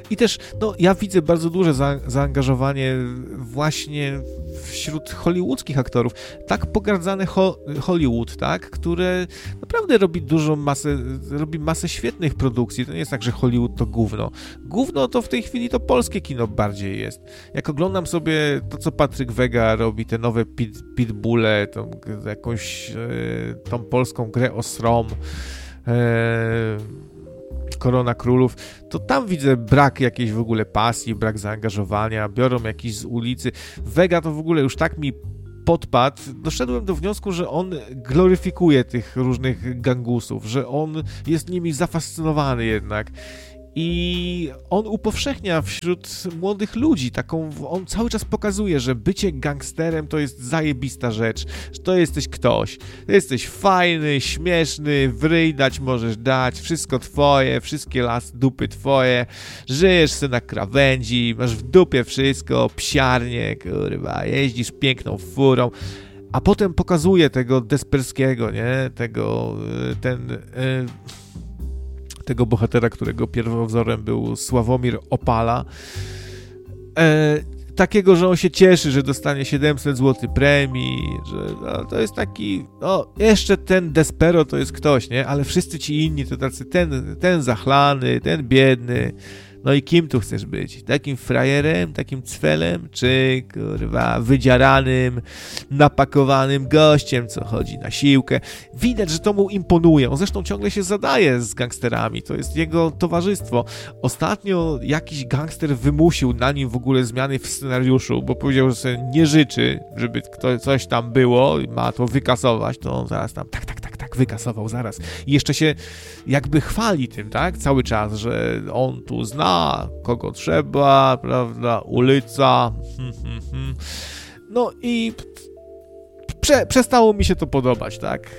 I też, no, ja widzę bardzo duże zaangażowanie właśnie wśród hollywoodzkich aktorów. Tak pogardzany Hollywood, tak, które naprawdę robi masę świetnych produkcji. To nie jest tak, że Hollywood to gówno. Gówno to w tej chwili to polskie kino bardziej jest. Jak oglądam sobie to, co Patryk Wega robi, te nowe Pitbulle, jakąś tą polską grę o Srom, Korona Królów, to tam widzę brak jakiejś w ogóle pasji, brak zaangażowania, biorą jakiś z ulicy. Vega to w ogóle już tak mi podpadł, doszedłem do wniosku, że on gloryfikuje tych różnych gangusów, że on jest nimi zafascynowany jednak. I on upowszechnia wśród młodych ludzi on cały czas pokazuje, że bycie gangsterem to jest zajebista rzecz, że to jesteś ktoś, to jesteś fajny, śmieszny, w ryj dać możesz dać, wszystko twoje, wszystkie dupy twoje, żyjesz sobie na krawędzi, masz w dupie wszystko, psiarnie, kurwa, jeździsz piękną furą, a potem pokazuje tego Desperskiego, nie, tego bohatera, którego pierwowzorem był Sławomir Opala. Takiego, że on się cieszy, że dostanie 700 zł premii, że no, to jest taki, no jeszcze ten Despero to jest ktoś, nie? Ale wszyscy ci inni to tacy, ten zachlany, ten biedny. No i kim tu chcesz być? Takim frajerem, takim cwelem, czy kurwa wydziaranym, napakowanym gościem, co chodzi na siłkę? Widać, że to mu imponuje. On zresztą ciągle się zadaje z gangsterami. To jest jego towarzystwo. Ostatnio jakiś gangster wymusił na nim w ogóle zmiany w scenariuszu, bo powiedział, że sobie nie życzy, żeby coś tam było i ma to wykasować. To on zaraz tam tak, wykasował zaraz. I jeszcze się jakby chwali tym, tak? Cały czas, że on tu zna, kogo trzeba, prawda? Ulica. No i przestało mi się to podobać, tak?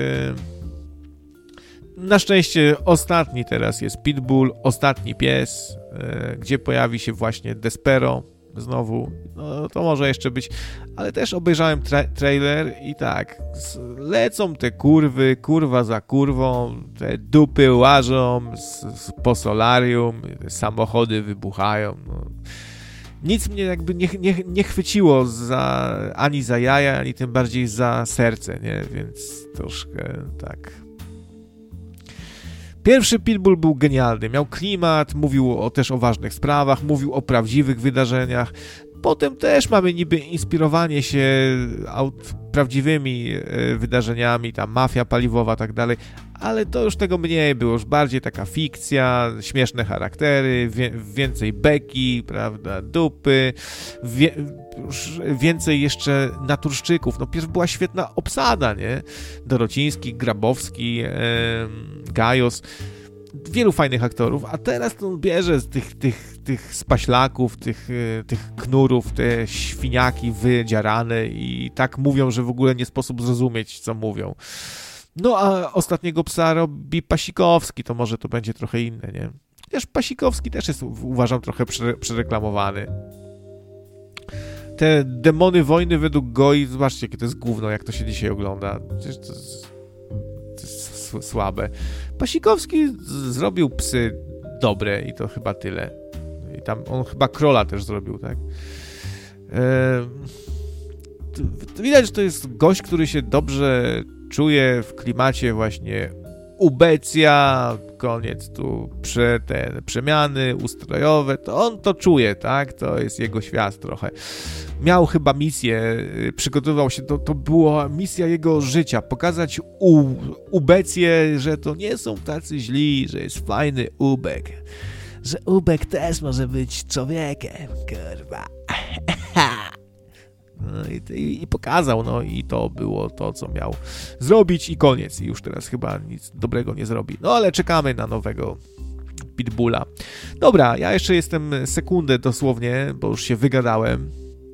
Na szczęście ostatni teraz jest Pitbull, ostatni pies, gdzie pojawi się właśnie Despero znowu, no to może jeszcze być, ale też obejrzałem trailer i tak, lecą te kurwy, kurwa za kurwą, te dupy łażą po solarium, samochody wybuchają, no. Nic mnie jakby nie chwyciło ani za jaja, ani tym bardziej za serce, nie, więc troszkę tak. Pierwszy Pitbull był genialny, miał klimat, mówił też o ważnych sprawach, mówił o prawdziwych wydarzeniach. Potem też mamy niby inspirowanie się prawdziwymi wydarzeniami, ta mafia paliwowa, tak dalej, ale to już tego mniej było, już bardziej taka fikcja, śmieszne charaktery, więcej beki, prawda, dupy, już więcej jeszcze naturszczyków. No pierw była świetna obsada, nie? Dorociński, Grabowski, Gajos, wielu fajnych aktorów, a teraz to on bierze z tych spaślaków, tych knurów, te świniaki wydzierane i tak mówią, że w ogóle nie sposób zrozumieć, co mówią. No a ostatniego psa robi Pasikowski, to może to będzie trochę inne, nie? Chociaż Pasikowski też jest, uważam, trochę przereklamowany. Te Demony Wojny według Goi, zobaczcie, jakie to jest gówno, jak to się dzisiaj ogląda. Przecież to jest słabe. Pasikowski zrobił psy dobre i to chyba tyle. I tam on chyba Krola też zrobił, tak? Widać, że to jest gość, który się dobrze czuje w klimacie właśnie ubecja, koniec tu przemiany ustrojowe, to on to czuje, tak? To jest jego świat trochę. Miał chyba misję, przygotowywał się, to była misja jego życia, pokazać ubecję, że to nie są tacy źli, że jest fajny ubek, że ubek też może być człowiekiem, kurwa. No i pokazał, no i to było to, co miał zrobić i koniec. I już teraz chyba nic dobrego nie zrobi. No ale czekamy na nowego Pitbulla. Dobra, ja jeszcze jestem sekundę dosłownie, bo już się wygadałem.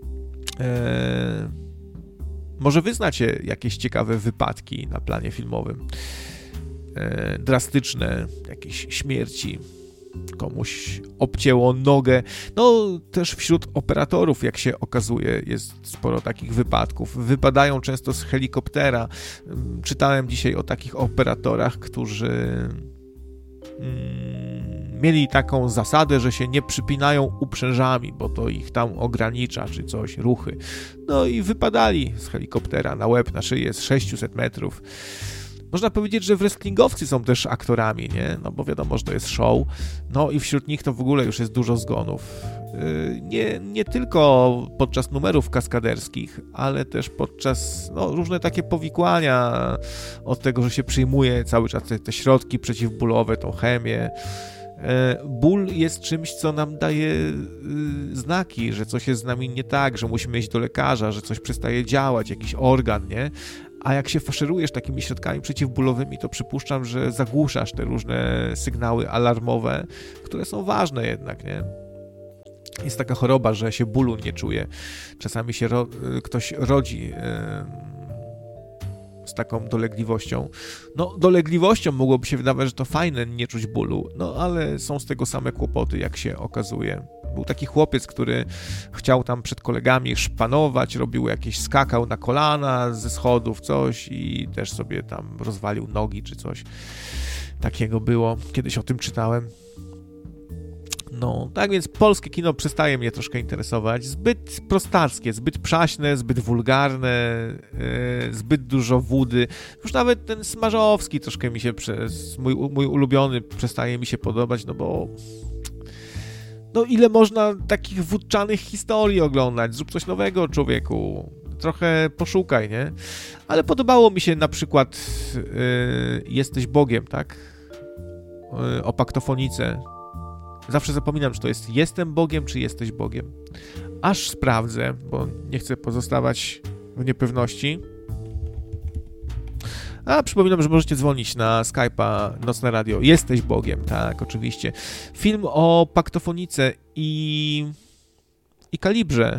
Może wy znacie jakieś ciekawe wypadki na planie filmowym? Drastyczne jakieś śmierci. Komuś obcięło nogę. No też wśród operatorów, jak się okazuje, jest sporo takich wypadków. Wypadają często z helikoptera. Czytałem dzisiaj o takich operatorach, którzy mieli taką zasadę, że się nie przypinają uprzężami, bo to ich tam ogranicza, czy coś, ruchy. No i wypadali z helikoptera na łeb, na szyję z 600 metrów. Można powiedzieć, że wrestlingowcy są też aktorami, nie? No bo wiadomo, że to jest show. No i wśród nich to w ogóle już jest dużo zgonów. Nie tylko podczas numerów kaskaderskich, ale też podczas różne takie powikłania od tego, że się przyjmuje cały czas te środki przeciwbólowe, tą chemię. Ból jest czymś, co nam daje znaki, że coś jest z nami nie tak, że musimy iść do lekarza, że coś przestaje działać, jakiś organ, nie? A jak się faszerujesz takimi środkami przeciwbólowymi, to przypuszczam, że zagłuszasz te różne sygnały alarmowe, które są ważne jednak, nie? Jest taka choroba, że się bólu nie czuje. Czasami się ktoś rodzi z taką dolegliwością. No, dolegliwością mogłoby się wydawać, że to fajne nie czuć bólu, no ale są z tego same kłopoty, jak się okazuje. Był taki chłopiec, który chciał tam przed kolegami szpanować, skakał na kolana ze schodów, coś i też sobie tam rozwalił nogi czy coś takiego było. Kiedyś o tym czytałem. No, tak więc polskie kino przestaje mnie troszkę interesować. Zbyt prostackie, zbyt przaśne, zbyt wulgarne, zbyt dużo wódy. Już nawet ten Smarzowski troszkę mi się, mój ulubiony, przestaje mi się podobać, no bo ile można takich wódczanych historii oglądać? Zrób coś nowego, człowieku. Trochę poszukaj, nie? Ale podobało mi się na przykład Jesteś Bogiem, tak? O paktofonice. Zawsze zapominam, czy to jest Jestem Bogiem, czy Jesteś Bogiem. Aż sprawdzę, bo nie chcę pozostawać w niepewności. A przypominam, że możecie dzwonić na Skype'a Nocne Radio. Jesteś Bogiem, tak, oczywiście. Film o paktofonice i kalibrze.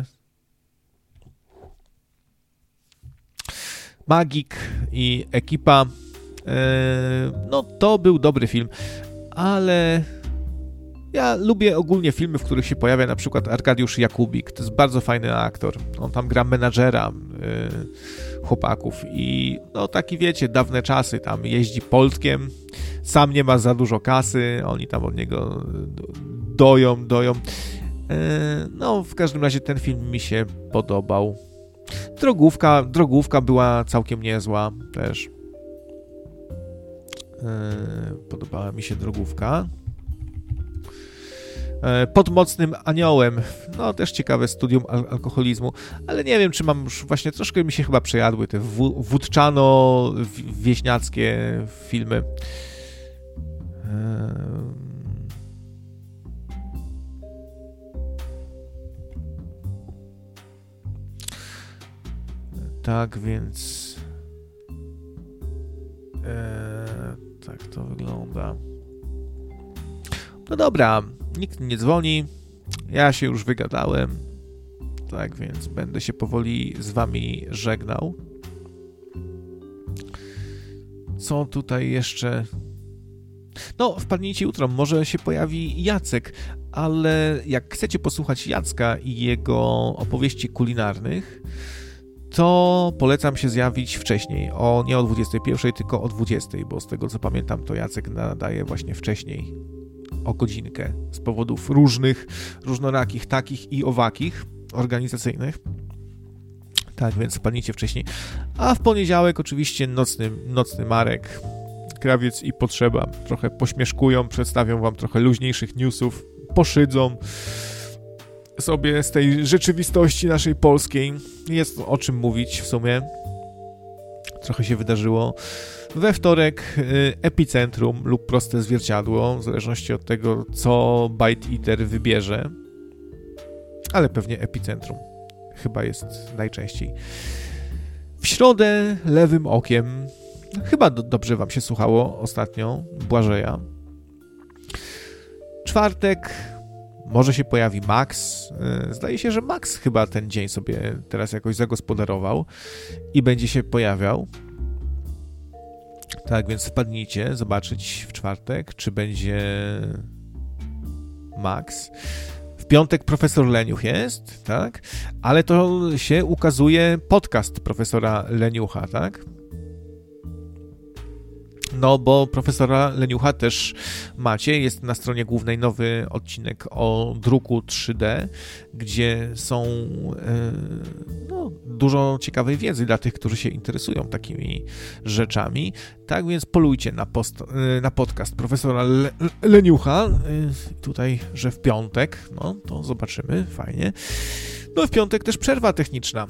Magik i ekipa. No, to był dobry film, ale ja lubię ogólnie filmy, w których się pojawia na przykład Arkadiusz Jakubik. To jest bardzo fajny aktor. On tam gra menadżera chłopaków i taki wiecie, dawne czasy, tam jeździ Poltkiem, sam nie ma za dużo kasy, oni tam od niego doją. W każdym razie ten film mi się podobał. Drogówka była całkiem niezła też. Podobała mi się Drogówka. Pod mocnym aniołem, też ciekawe studium alkoholizmu, ale nie wiem, czy mam już właśnie, troszkę mi się chyba przejadły te wódczano-wieśniackie filmy. Tak więc tak to wygląda. No dobra, nikt nie dzwoni, ja się już wygadałem, tak więc będę się powoli z wami żegnał. Co tutaj jeszcze? Wpadnijcie jutro, może się pojawi Jacek, ale jak chcecie posłuchać Jacka i jego opowieści kulinarnych, to polecam się zjawić wcześniej, nie o 21, tylko o 20, bo z tego co pamiętam, to Jacek nadaje właśnie wcześniej, o godzinkę, z powodów różnorakich, takich i owakich, organizacyjnych. Tak, więc wpadnijcie wcześniej. A w poniedziałek oczywiście nocny Marek, Krawiec i Potrzeba. Trochę pośmieszkują, przedstawią wam trochę luźniejszych newsów, poszydzą sobie z tej rzeczywistości naszej polskiej. Jest o czym mówić w sumie. Trochę się wydarzyło. We wtorek Epicentrum lub Proste Zwierciadło, w zależności od tego, co Bite Eater wybierze. Ale pewnie Epicentrum. Chyba jest najczęściej. W środę Lewym Okiem. Chyba dobrze wam się słuchało ostatnio. Błażeja. Czwartek może się pojawi Max. Zdaje się, że Max chyba ten dzień sobie teraz jakoś zagospodarował i będzie się pojawiał. Tak, więc wpadnijcie zobaczyć w czwartek, czy będzie Max. W piątek profesor Leniuch jest, tak? Ale to się ukazuje podcast profesora Leniucha, tak? No, bo profesora Leniucha też macie. Jest na stronie głównej nowy odcinek o druku 3D, gdzie są dużo ciekawej wiedzy dla tych, którzy się interesują takimi rzeczami. Tak więc polujcie na podcast profesora Leniucha. Tutaj, że w piątek, no to zobaczymy, fajnie. No w piątek też przerwa techniczna.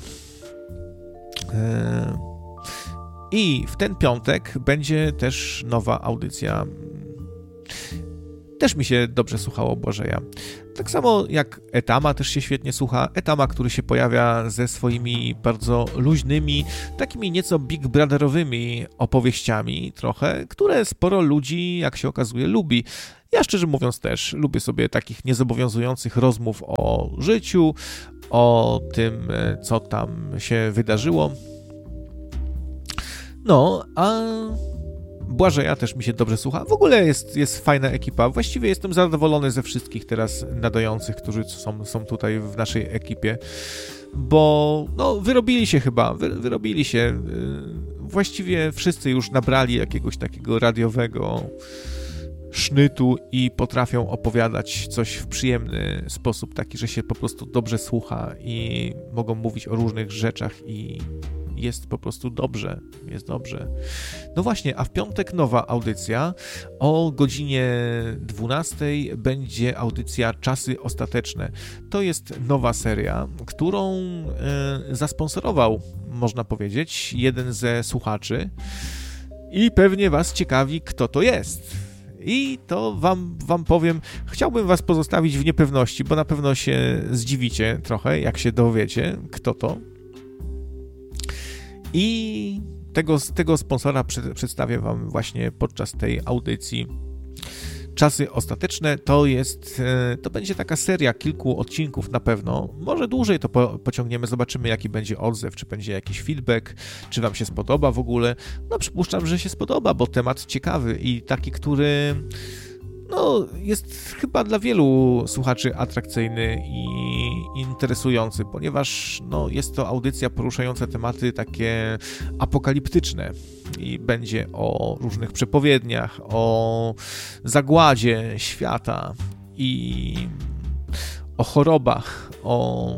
I w ten piątek będzie też nowa audycja. Też mi się dobrze słuchało Błażeja. Tak samo jak Etama też się świetnie słucha. Etama, który się pojawia ze swoimi bardzo luźnymi, takimi nieco Big Brotherowymi opowieściami trochę, które sporo ludzi, jak się okazuje, lubi. Ja szczerze mówiąc też lubię sobie takich niezobowiązujących rozmów o życiu, o tym, co tam się wydarzyło. No, a Błażeja też mi się dobrze słucha. W ogóle jest fajna ekipa. Właściwie jestem zadowolony ze wszystkich teraz nadających, którzy są tutaj w naszej ekipie, bo no, wyrobili się chyba. Wyrobili się. Właściwie wszyscy już nabrali jakiegoś takiego radiowego sznytu i potrafią opowiadać coś w przyjemny sposób, taki, że się po prostu dobrze słucha i mogą mówić o różnych rzeczach i jest po prostu dobrze, jest dobrze. No właśnie, a w piątek nowa audycja. O godzinie 12 będzie audycja Czasy Ostateczne. To jest nowa seria, którą zasponsorował, można powiedzieć, jeden ze słuchaczy i pewnie was ciekawi, kto to jest. I to wam powiem, chciałbym was pozostawić w niepewności, bo na pewno się zdziwicie trochę, jak się dowiecie, kto to. I tego sponsora przedstawię wam właśnie podczas tej audycji. Czasy Ostateczne to będzie taka seria kilku odcinków na pewno. Może dłużej to pociągniemy, zobaczymy jaki będzie odzew, czy będzie jakiś feedback, czy wam się spodoba w ogóle. No przypuszczam, że się spodoba, bo temat ciekawy i taki, który no, jest chyba dla wielu słuchaczy atrakcyjny i interesujący, ponieważ no, jest to audycja poruszająca tematy takie apokaliptyczne i będzie o różnych przepowiedniach, o zagładzie świata i o chorobach, o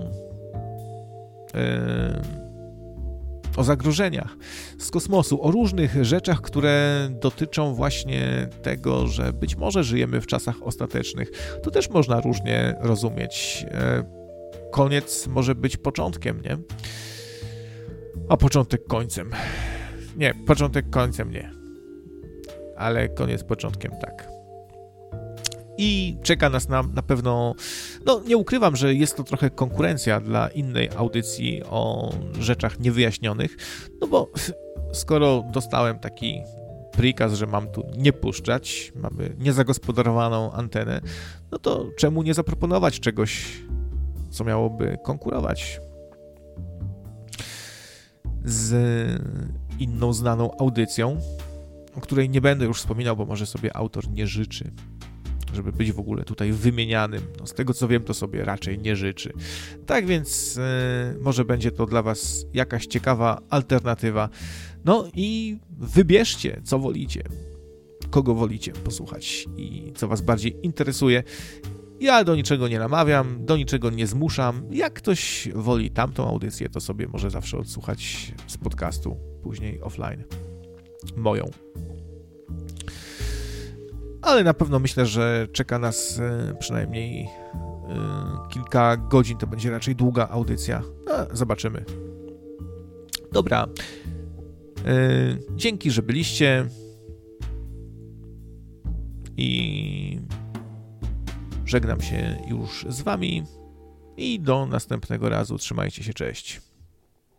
zagrożeniach z kosmosu, o różnych rzeczach, które dotyczą właśnie tego, że być może żyjemy w czasach ostatecznych. To też można różnie rozumieć. Koniec może być początkiem, nie? A początek końcem. Nie, początek końcem nie. Ale koniec początkiem tak. I czeka nas na pewno, no nie ukrywam, że jest to trochę konkurencja dla innej audycji o rzeczach niewyjaśnionych, no bo skoro dostałem taki prikaz, że mam tu nie puszczać, mamy niezagospodarowaną antenę, no to czemu nie zaproponować czegoś, co miałoby konkurować z inną znaną audycją, o której nie będę już wspominał, bo może sobie autor nie życzy, żeby być w ogóle tutaj wymienianym. No, z tego co wiem, to sobie raczej nie życzy. Tak więc może będzie to dla was jakaś ciekawa alternatywa. No i wybierzcie, co wolicie. Kogo wolicie posłuchać i co was bardziej interesuje. Ja do niczego nie namawiam, do niczego nie zmuszam. Jak ktoś woli tamtą audycję, to sobie może zawsze odsłuchać z podcastu, później offline. Moją. Ale na pewno myślę, że czeka nas przynajmniej kilka godzin, to będzie raczej długa audycja. No, zobaczymy. Dobra. Dzięki, że byliście i żegnam się już z wami i do następnego razu. Trzymajcie się, cześć.